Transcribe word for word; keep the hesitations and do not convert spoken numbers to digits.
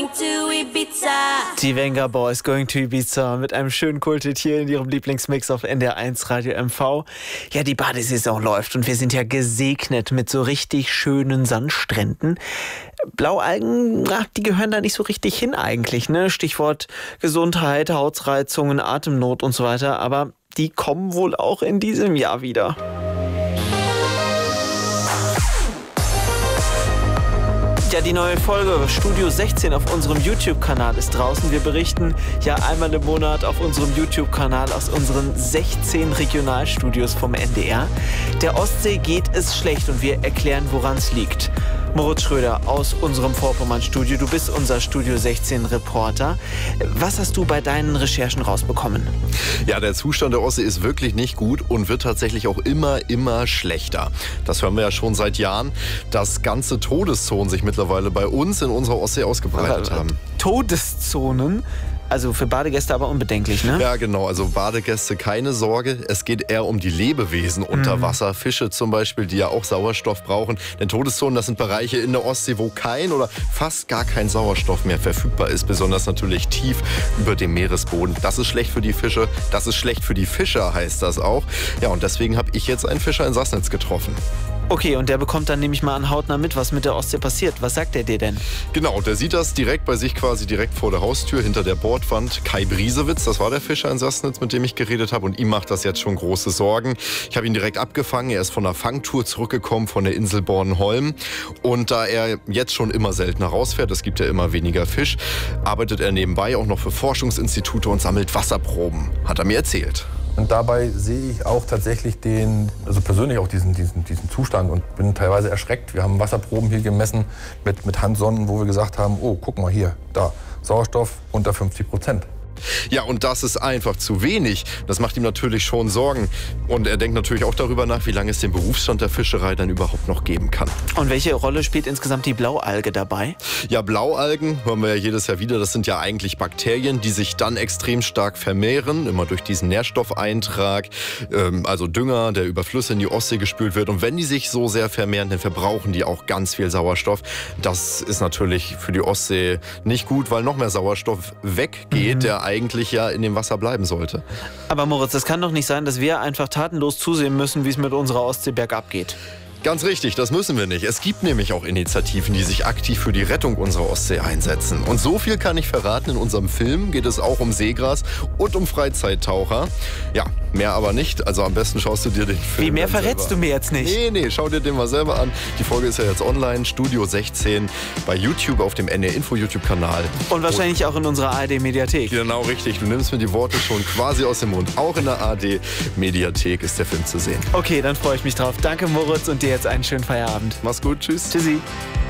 going to Ibiza. Die Venga Boys Going to Ibiza mit einem schönen Kulthit hier in ihrem Lieblingsmix auf N D R eins Radio M V. Ja, die Badesaison läuft und wir sind ja gesegnet mit so richtig schönen Sandstränden. Blaualgen, ach, die gehören da nicht so richtig hin eigentlich, ne? Stichwort Gesundheit, Hautreizungen, Atemnot und so weiter. Aber die kommen wohl auch in diesem Jahr wieder. Ja, die neue Folge Studio sechzehn auf unserem YouTube-Kanal ist draußen. Wir berichten ja einmal im Monat auf unserem YouTube-Kanal aus unseren sechzehn Regionalstudios vom N D R. Der Ostsee geht es schlecht und wir erklären, woran es liegt. Moritz Schröder aus unserem Vorpommern-Studio, du bist unser Studio sechzehn-Reporter. Was hast du bei deinen Recherchen rausbekommen? Ja, der Zustand der Ostsee ist wirklich nicht gut und wird tatsächlich auch immer, immer schlechter. Das hören wir ja schon seit Jahren, dass ganze Todeszonen sich mittlerweile bei uns in unserer Ostsee ausgebreitet haben. Todeszonen? Also für Badegäste aber unbedenklich, ne? Ja, genau. Also Badegäste, keine Sorge. Es geht eher um die Lebewesen unter Wasser. Fische zum Beispiel, die ja auch Sauerstoff brauchen. Denn Todeszonen, das sind Bereiche in der Ostsee, wo kein oder fast gar kein Sauerstoff mehr verfügbar ist. Besonders natürlich tief über dem Meeresboden. Das ist schlecht für die Fische. Das ist schlecht für die Fischer, heißt das auch. Ja, und deswegen habe ich jetzt einen Fischer in Sassnitz getroffen. Okay, und der bekommt dann, nehme ich mal an, hautnah mit, was mit der Ostsee passiert. Was sagt er dir denn? Genau, der sieht das direkt bei sich, quasi direkt vor der Haustür, hinter der Bordwand. Kai Briesewitz, das war der Fischer in Sassnitz, mit dem ich geredet habe. Und ihm macht das jetzt schon große Sorgen. Ich habe ihn direkt abgefangen. Er ist von einer Fangtour zurückgekommen von der Insel Bornholm. Und da er jetzt schon immer seltener rausfährt, es gibt ja immer weniger Fisch, arbeitet er nebenbei auch noch für Forschungsinstitute und sammelt Wasserproben, hat er mir erzählt. Und dabei sehe ich auch tatsächlich den, also persönlich auch diesen, diesen, diesen Zustand und bin teilweise erschreckt. Wir haben Wasserproben hier gemessen mit, mit Handsonden, wo wir gesagt haben, oh, guck mal hier, da, Sauerstoff unter fünfzig Prozent. Ja, und das ist einfach zu wenig. Das macht ihm natürlich schon Sorgen. Und er denkt natürlich auch darüber nach, wie lange es den Berufsstand der Fischerei dann überhaupt noch geben kann. Und welche Rolle spielt insgesamt die Blaualge dabei? Ja, Blaualgen, hören wir ja jedes Jahr wieder, das sind ja eigentlich Bakterien, die sich dann extrem stark vermehren, immer durch diesen Nährstoffeintrag, ähm, also Dünger, der über Flüsse in die Ostsee gespült wird. Und wenn die sich so sehr vermehren, dann verbrauchen die auch ganz viel Sauerstoff. Das ist natürlich für die Ostsee nicht gut, weil noch mehr Sauerstoff weggeht, mhm. der eigentlich ja in dem Wasser bleiben sollte. Aber Moritz, es kann doch nicht sein, dass wir einfach tatenlos zusehen müssen, wie es mit unserer Ostsee bergab geht. Ganz richtig, das müssen wir nicht. Es gibt nämlich auch Initiativen, die sich aktiv für die Rettung unserer Ostsee einsetzen. Und so viel kann ich verraten, in unserem Film geht es auch um Seegras und um Freizeittaucher. Ja, mehr aber nicht. Also am besten schaust du dir den Film Wie, mehr verrätst selber. du mir jetzt nicht? Nee, nee, schau dir den mal selber an. Die Folge ist ja jetzt online, Studio sechzehn, bei YouTube auf dem N D R Info YouTube-Kanal. Und wahrscheinlich und auch in unserer A R D-Mediathek. Genau, richtig. Du nimmst mir die Worte schon quasi aus dem Mund. Auch in der A R D-Mediathek ist der Film zu sehen. Okay, dann freue ich mich drauf. Danke, Moritz, und dir jetzt einen schönen Feierabend. Mach's gut, tschüss. Tschüssi.